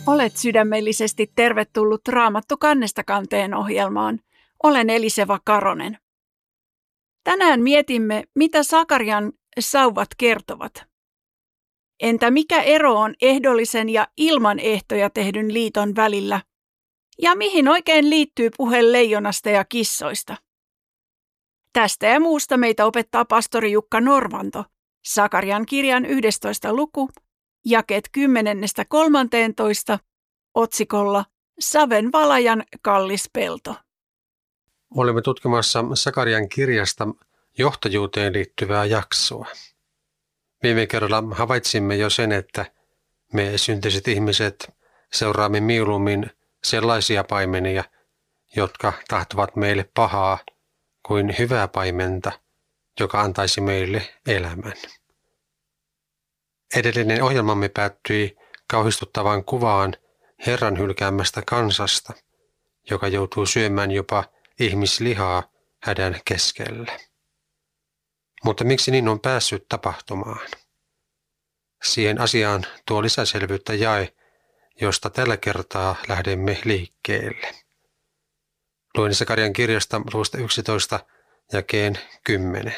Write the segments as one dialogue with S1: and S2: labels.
S1: Olet sydämellisesti tervetullut Raamattu kannesta kanteen ohjelmaan. Olen Eliseva Karonen. Tänään mietimme, mitä Sakarian sauvat kertovat. Entä mikä ero on ehdollisen ja ilman ehtoja tehdyn liiton välillä? Ja mihin oikein liittyy puhe leijonasta ja kissoista? Tästä ja muusta meitä opettaa pastori Jukka Norvanto, Sakarian kirjan 11. luku, jakeet 10–13, otsikolla Saven valajan kallis pelto.
S2: Olemme tutkimassa Sakarian kirjasta johtajuuteen liittyvää jaksoa. Viime kerralla havaitsimme jo sen, että me syntiset ihmiset seuraamme mieluummin sellaisia paimenia, jotka tahtovat meille pahaa, kuin hyvää paimenta, joka antaisi meille elämän. Edellinen ohjelmamme päättyi kauhistuttavaan kuvaan Herran hylkäämästä kansasta, joka joutuu syömään jopa ihmislihaa hädän keskellä. Mutta miksi niin on päässyt tapahtumaan? Siihen asiaan tuo lisäselvyyttä jae, josta tällä kertaa lähdemme liikkeelle. Luen Sakarian kirjasta luvusta 11 jakeen 10.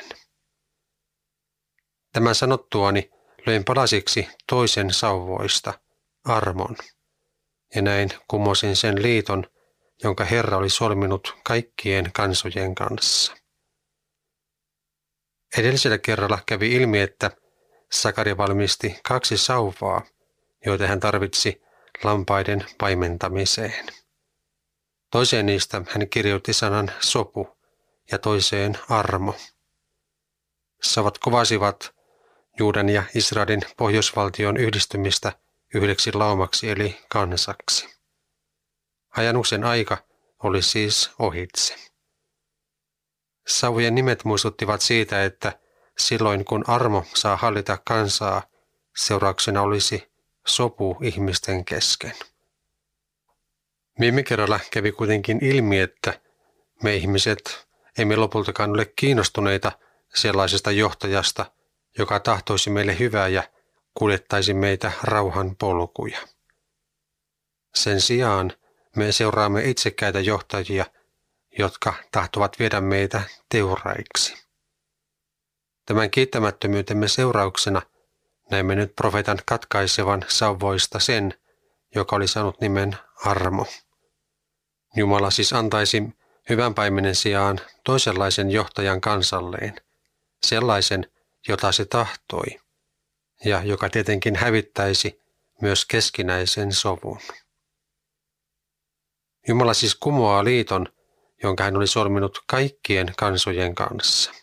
S2: Tämän sanottuani löin palasiksi toisen sauvoista, armon, ja näin kumosin sen liiton, jonka Herra oli solminut kaikkien kansojen kanssa. Edellisellä kerralla kävi ilmi, että Sakaria valmisti 2 sauvaa, joita hän tarvitsi lampaiden paimentamiseen. Toiseen niistä hän kirjoitti sanan sopu ja toiseen armo. Sauvat kuvasivat Juudan ja Israelin pohjoisvaltion yhdistymistä yhdeksi laumaksi eli kansaksi. Ajanuksen aika oli siis ohitse. Sauvojen nimet muistuttivat siitä, että silloin kun armo saa hallita kansaa, seurauksena olisi sopu ihmisten kesken. Viime kerralla kävi kuitenkin ilmi, että me ihmiset emme lopultakaan ole kiinnostuneita sellaisesta johtajasta, joka tahtoisi meille hyvää ja kuljettaisi meitä rauhan polkuja. Sen sijaan me seuraamme itsekkäitä johtajia, jotka tahtovat viedä meitä teuraiksi. Tämän kiittämättömyytemme seurauksena näemme nyt profeetan katkaisevan sauvoista sen, joka oli saanut nimen armo. Jumala siis antaisi hyvän paimenen sijaan toisenlaisen johtajan kansalleen, sellaisen, jota se tahtoi, ja joka tietenkin hävittäisi myös keskinäisen sovun. Jumala siis kumoaa liiton, jonka hän oli solminut kaikkien kansojen kanssa.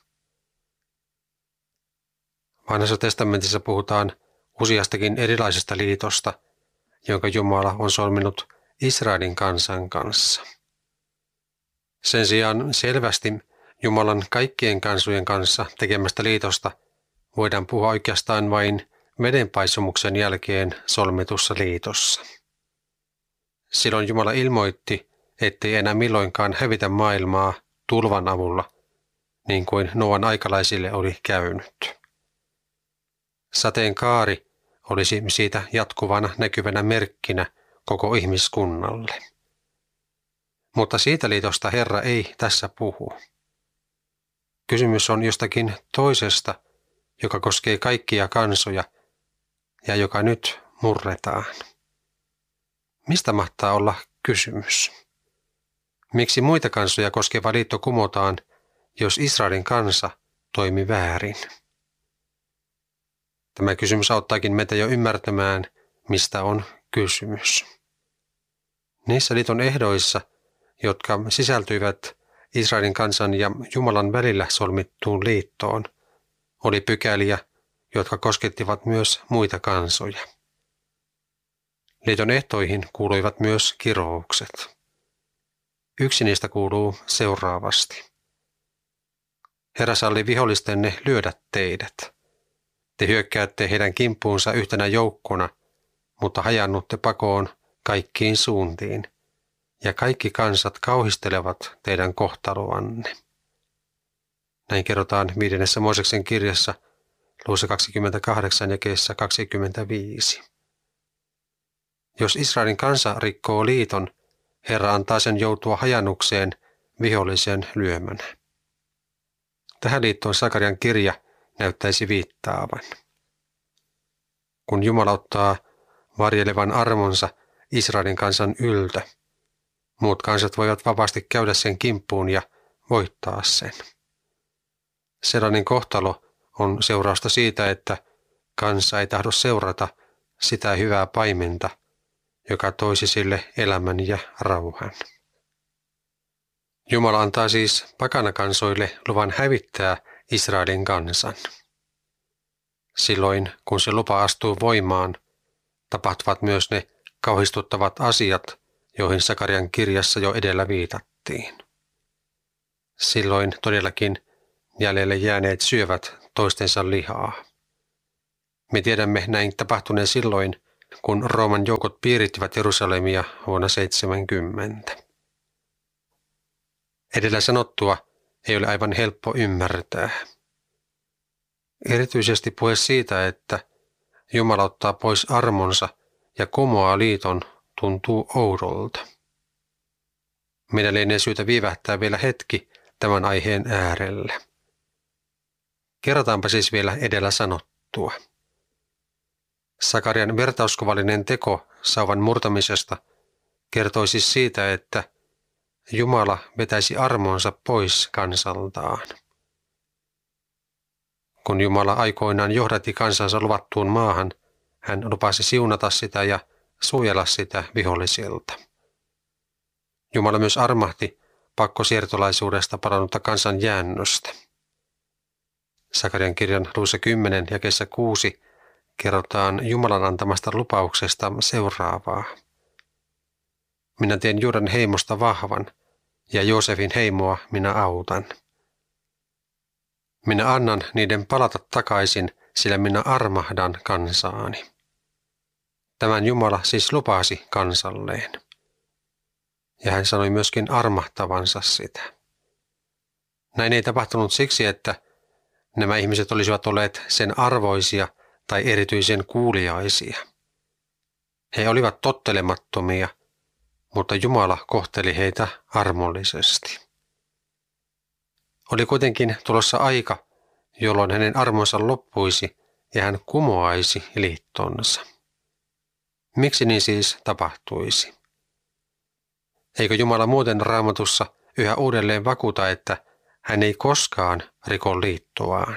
S2: Vanhassa testamentissa puhutaan useastakin erilaisesta liitosta, jonka Jumala on solminut Israelin kansan kanssa. Sen sijaan selvästi Jumalan kaikkien kansojen kanssa tekemästä liitosta voidaan puhua oikeastaan vain vedenpaisumuksen jälkeen solmitussa liitossa. Silloin Jumala ilmoitti, ettei enää milloinkaan hävitä maailmaa tulvan avulla, niin kuin Noan aikalaisille oli käynyt. Sateenkaari olisi siitä jatkuvana näkyvänä merkkinä koko ihmiskunnalle. Mutta siitä liitosta Herra ei tässä puhu. Kysymys on jostakin toisesta, joka koskee kaikkia kansoja ja joka nyt murretaan. Mistä mahtaa olla kysymys? Miksi muita kansoja koskeva liitto kumotaan, jos Israelin kansa toimi väärin? Tämä kysymys auttaakin meitä jo ymmärtämään, mistä on kysymys. Niissä liiton ehdoissa, jotka sisältyivät Israelin kansan ja Jumalan välillä solmittuun liittoon, oli pykäliä, jotka koskettivat myös muita kansoja. Liiton ehtoihin kuuluivat myös kiroukset. Yksi niistä kuuluu seuraavasti. Herra salli vihollistenne lyödä teidät. Te hyökkäätte heidän kimppuunsa yhtenä joukkona, mutta hajannutte pakoon kaikkiin suuntiin, ja kaikki kansat kauhistelevat teidän kohtaloanne. Näin kerrotaan 5. Mooseksen kirjassa, luvussa 28 jakeessa 25. Jos Israelin kansa rikkoo liiton, Herra antaa sen joutua hajannukseen vihollisen lyömänä. Tähän liittoon Sakarian kirja näyttäisi viittaavan. Kun Jumala ottaa varjelevan armonsa Israelin kansan yltä, muut kansat voivat vapaasti käydä sen kimppuun ja voittaa sen. Sellainen kohtalo on seurausta siitä, että kansa ei tahdo seurata sitä hyvää paimenta, joka toisi sille elämän ja rauhan. Jumala antaa siis pakanakansoille luvan hävittää Israelin kansan. Silloin, kun se lupa astuu voimaan, tapahtuvat myös ne kauhistuttavat asiat, joihin Sakarian kirjassa jo edellä viitattiin. Silloin todellakin jäljelle jääneet syövät toistensa lihaa. Me tiedämme näin tapahtuneen silloin, kun Rooman joukot piirittivät Jerusalemia vuonna 70. Edellä sanottua ei ole aivan helppo ymmärtää. Erityisesti puhe siitä, että Jumala ottaa pois armonsa ja kumoaa liiton, tuntuu oudolta. Meidän lienee syytä viivähtää vielä hetki tämän aiheen äärellä. Kerrotaanpa siis vielä edellä sanottua. Sakarian vertauskuvallinen teko sauvan murtamisesta kertoi siis siitä, että Jumala vetäisi armonsa pois kansaltaan. Kun Jumala aikoinaan johdatti kansansa luvattuun maahan, hän lupasi siunata sitä ja suojella sitä vihollisilta. Jumala myös armahti pakkosiirtolaisuudesta palannutta kansan jäännöstä. Sakarian kirjan luvussa 10 jakeessa 6 kerrotaan Jumalan antamasta lupauksesta seuraavaa. Minä teen Juudan heimosta vahvan, ja Joosefin heimoa minä autan. Minä annan niiden palata takaisin, sillä minä armahdan kansaani. Tämän Jumala siis lupasi kansalleen. Ja hän sanoi myöskin armahtavansa sitä. Näin ei tapahtunut siksi, että nämä ihmiset olisivat olleet sen arvoisia tai erityisen kuuliaisia. He olivat tottelemattomia, mutta Jumala kohteli heitä armollisesti. Oli kuitenkin tulossa aika, jolloin hänen armonsa loppuisi ja hän kumoaisi liittonsa. Miksi niin siis tapahtuisi? Eikö Jumala muuten Raamatussa yhä uudelleen vakuuta, että hän ei koskaan riko liittoaan?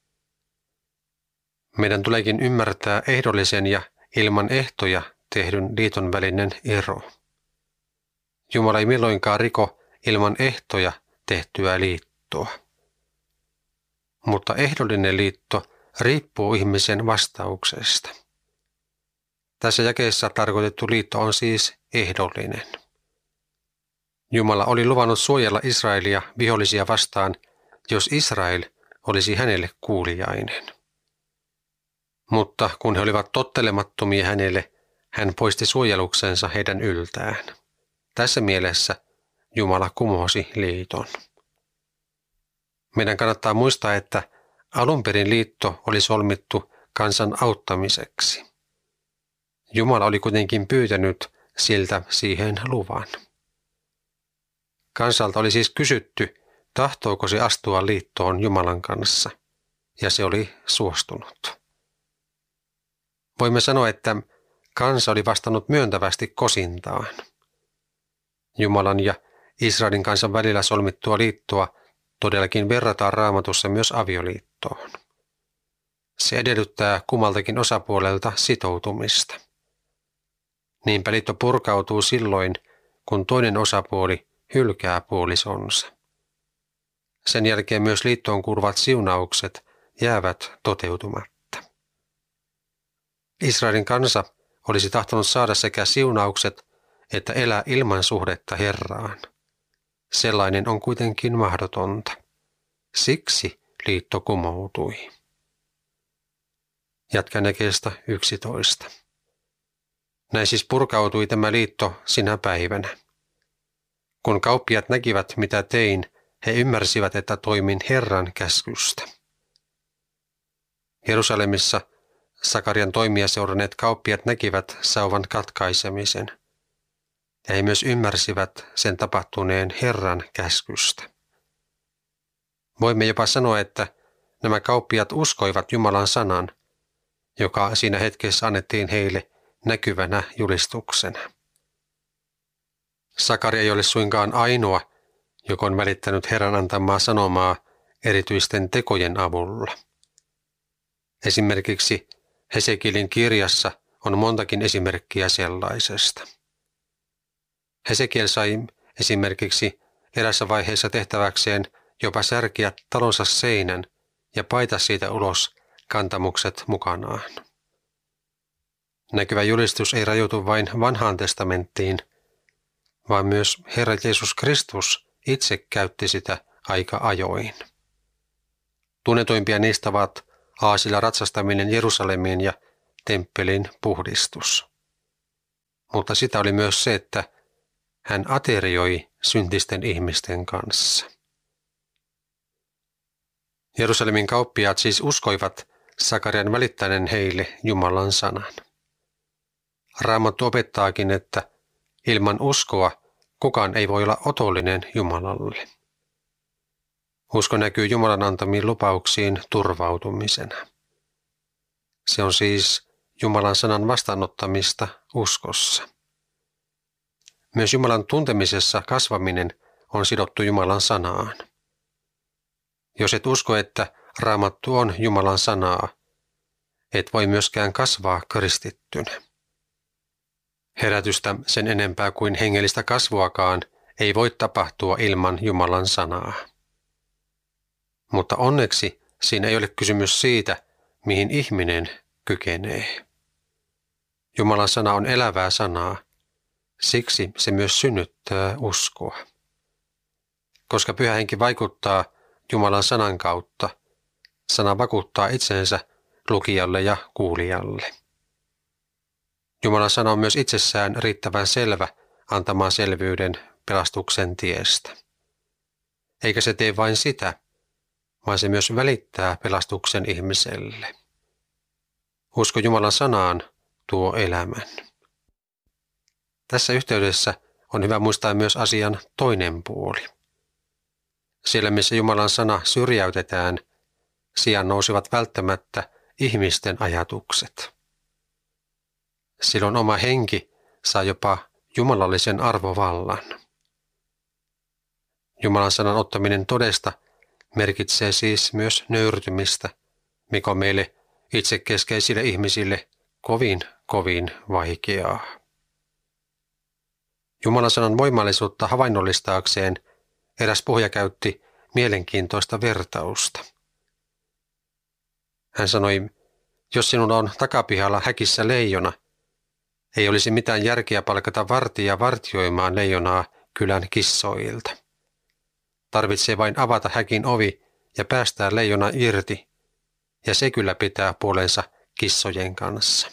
S2: Meidän tuleekin ymmärtää ehdollisen ja ilman ehtoja tehdyn liiton välinen ero. Jumala ei milloinkaan riko ilman ehtoja tehtyä liittoa. Mutta ehdollinen liitto riippuu ihmisen vastauksesta. Tässä jakeessa tarkoitettu liitto on siis ehdollinen. Jumala oli luvannut suojella Israelia vihollisia vastaan, jos Israel olisi hänelle kuuliainen. Mutta kun he olivat tottelemattomia hänelle, hän poisti suojeluksensa heidän yltään. Tässä mielessä Jumala kumosi liiton. Meidän kannattaa muistaa, että alun perin liitto oli solmittu kansan auttamiseksi. Jumala oli kuitenkin pyytänyt siltä siihen luvan. Kansalta oli siis kysytty, tahtoiko se astua liittoon Jumalan kanssa, ja se oli suostunut. Voimme sanoa, että kansa oli vastannut myöntävästi kosintaan. Jumalan ja Israelin kansan välillä solmittua liittoa todellakin verrataan Raamatussa myös avioliittoon. Se edellyttää kummaltakin osapuolelta sitoutumista. Niinpä liitto purkautuu silloin, kun toinen osapuoli hylkää puolisonsa. Sen jälkeen myös liittoon kuuluvat siunaukset jäävät toteutumatta. Israelin kansa olisi tahtonut saada sekä siunaukset että elää ilman suhdetta Herraan. Sellainen on kuitenkin mahdotonta. Siksi liitto kumoutui. Jatkan jakeesta 11. Näin siis purkautui tämä liitto sinä päivänä. Kun kauppiat näkivät, mitä tein, he ymmärsivät, että toimin Herran käskystä. Jerusalemissa Sakarian toimia seuranneet kauppiat näkivät sauvan katkaisemisen, ja he myös ymmärsivät sen tapahtuneen Herran käskystä. Voimme jopa sanoa, että nämä kauppiat uskoivat Jumalan sanan, joka siinä hetkessä annettiin heille näkyvänä julistuksena. Sakaria ei ole suinkaan ainoa, joka on välittänyt Herran antamaa sanomaa erityisten tekojen avulla. Esimerkiksi Hesekielin kirjassa on montakin esimerkkiä sellaisesta. Hesekiel sai esimerkiksi erässä vaiheessa tehtäväkseen jopa särkiä talonsa seinän ja paita siitä ulos kantamukset mukanaan. Näkyvä julistus ei rajoitu vain vanhaan testamenttiin, vaan myös Herra Jeesus Kristus itse käytti sitä aika ajoin. Tunnetuimpia niistä ovat aasilla ratsastaminen Jerusalemiin ja temppelin puhdistus. Mutta sitä oli myös se, että hän aterioi syntisten ihmisten kanssa. Jerusalemin kauppiaat siis uskoivat Sakarian välittäneen heille Jumalan sanan. Raamattu opettaakin, että ilman uskoa kukaan ei voi olla otollinen Jumalalle. Usko näkyy Jumalan antamiin lupauksiin turvautumisena. Se on siis Jumalan sanan vastaanottamista uskossa. Myös Jumalan tuntemisessa kasvaminen on sidottu Jumalan sanaan. Jos et usko, että Raamattu on Jumalan sanaa, et voi myöskään kasvaa kristittynä. Herätystä sen enempää kuin hengellistä kasvuakaan ei voi tapahtua ilman Jumalan sanaa. Mutta onneksi siinä ei ole kysymys siitä, mihin ihminen kykenee. Jumalan sana on elävää sanaa, siksi se myös synnyttää uskoa. Koska Pyhä Henki vaikuttaa Jumalan sanan kautta, sana vakuuttaa itsensä lukijalle ja kuulijalle. Jumalan sana on myös itsessään riittävän selvä antamaan selvyyden pelastuksen tiestä. Eikä se tee vain sitä, vaan se myös välittää pelastuksen ihmiselle. Usko Jumalan sanaan tuo elämän. Tässä yhteydessä on hyvä muistaa myös asian toinen puoli. Siellä, missä Jumalan sana syrjäytetään, sijaan nousevat välttämättä ihmisten ajatukset. Silloin oma henki saa jopa jumalallisen arvovallan. Jumalan sanan ottaminen todesta merkitsee siis myös nöyrtymistä, mikä on meille itsekeskeisille ihmisille kovin vaikeaa. Jumalan sanan voimallisuutta havainnollistaakseen eräs puhuja käytti mielenkiintoista vertausta. Hän sanoi, jos sinulla on takapihalla häkissä leijona, ei olisi mitään järkeä palkata vartijaa vartioimaan leijonaa kylän kissoilta. Tarvitsee vain avata häkin ovi ja päästää leijona irti, ja se kyllä pitää puolensa kissojen kanssa.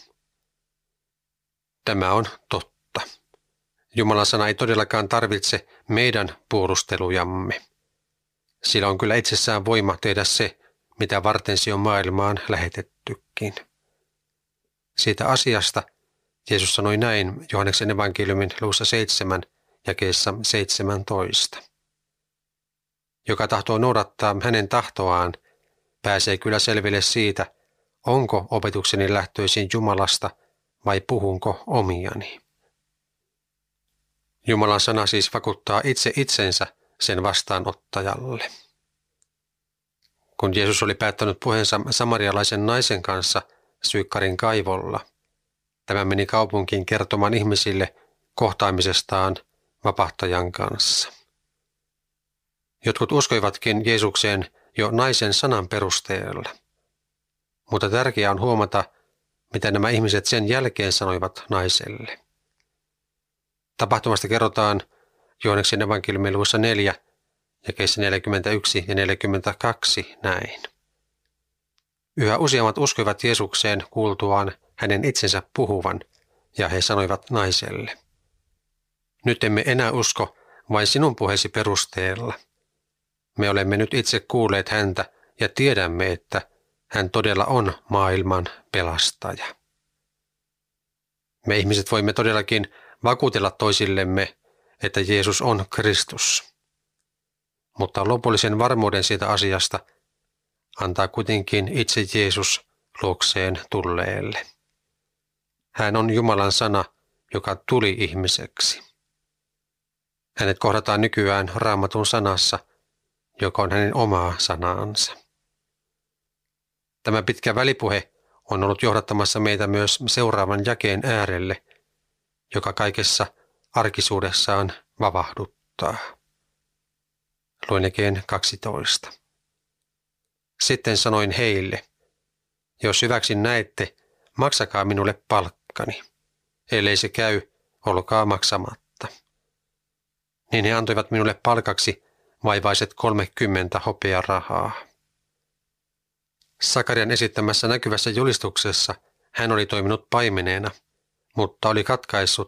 S2: Tämä on totta. Jumalan sana ei todellakaan tarvitse meidän puolustelujamme. Sillä on kyllä itsessään voima tehdä se, mitä varten se on maailmaan lähetettykin. Siitä asiasta Jeesus sanoi näin Johanneksen evankeliumin luvussa 7 jakeessa 17. Joka tahtoo noudattaa hänen tahtoaan, pääsee kyllä selville siitä, onko opetukseni lähtöisin Jumalasta vai puhunko omiani. Jumalan sana siis vakuuttaa itse itsensä sen vastaanottajalle. Kun Jeesus oli päättänyt puheensa samarialaisen naisen kanssa Syykkarin kaivolla, tämä meni kaupunkiin kertomaan ihmisille kohtaamisestaan vapahtajan kanssa. Jotkut uskoivatkin Jeesukseen jo naisen sanan perusteella, mutta tärkeää on huomata, mitä nämä ihmiset sen jälkeen sanoivat naiselle. Tapahtumasta kerrotaan Johanneksen evankeliumin luvussa 4, jakeissa 41 ja 42 näin. Yhä useammat uskoivat Jeesukseen kuultuaan hänen itsensä puhuvan, ja he sanoivat naiselle, nyt emme enää usko vain sinun puheesi perusteella. Me olemme nyt itse kuulleet häntä ja tiedämme, että hän todella on maailman pelastaja. Me ihmiset voimme todellakin vakuutella toisillemme, että Jeesus on Kristus. Mutta lopullisen varmuuden siitä asiasta antaa kuitenkin itse Jeesus luokseen tulleelle. Hän on Jumalan sana, joka tuli ihmiseksi. Hänet kohdataan nykyään Raamatun sanassa, joka on hänen omaa sanaansa. Tämä pitkä välipuhe on ollut johdattamassa meitä myös seuraavan jakeen äärelle, joka kaikessa arkisuudessaan vavahduttaa. Luen jakeen 12. Sitten sanoin heille, jos hyväksi näette, maksakaa minulle palkkani. Ellei se käy, olkaa maksamatta. Niin he antoivat minulle palkaksi vaivaiset 30 hopearahaa. Sakarian esittämässä näkyvässä julistuksessa hän oli toiminut paimeneena, mutta oli katkaissut